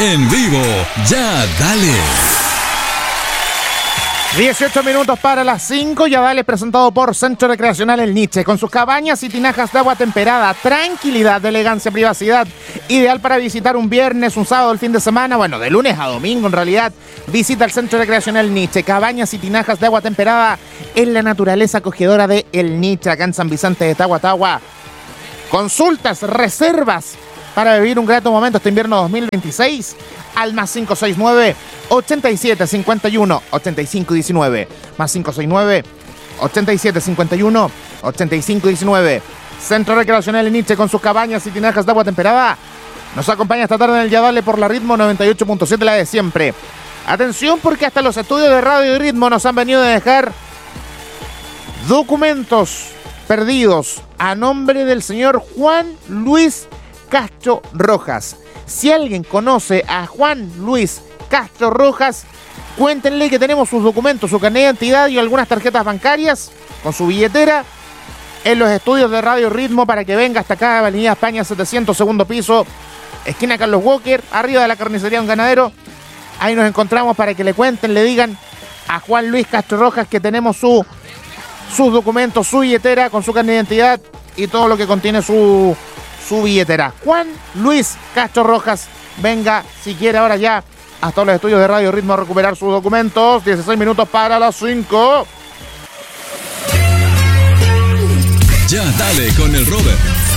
En vivo, Ya Dale. 18 minutos para las 5, Ya Dale, presentado por Centro Recreacional El Niche, con sus cabañas y tinajas de agua temperada, tranquilidad, elegancia, privacidad, ideal para visitar un viernes, un sábado, el fin de semana, bueno, de lunes a domingo en realidad. Visita el Centro Recreacional El Niche, cabañas y tinajas de agua temperada en la naturaleza acogedora de El Niche, acá en San Vicente de Tagua. Consultas, reservas para vivir un grato momento este invierno 2026 al más 569 87 51 85 19, más 569 87 51 85 19. Centro Recreacional El Niche, con sus cabañas y tinajas de agua temperada, nos acompaña esta tarde en el Ya Dale por la Ritmo 98.7, la de siempre. Atención, porque hasta los estudios de Radio y Ritmo nos han venido a dejar documentos perdidos a nombre del señor Juan Luis Castro Rojas. Si alguien conoce a Juan Luis Castro Rojas, cuéntenle que tenemos sus documentos, su carnet de identidad y algunas tarjetas bancarias con su billetera en los estudios de Radio Ritmo para que venga hasta acá, Avenida España 700, segundo piso, esquina Carlos Walker, arriba de la carnicería Un Ganadero. Ahí nos encontramos para que le cuenten, le digan a Juan Luis Castro Rojas que tenemos sus documentos, su billetera con su carnet de identidad y todo lo que contiene su billetera. Juan Luis Castro Rojas, venga si quiere ahora ya hasta los estudios de Radio Ritmo a recuperar sus documentos. 16 minutos para las 5. Ya Dale con el Robert.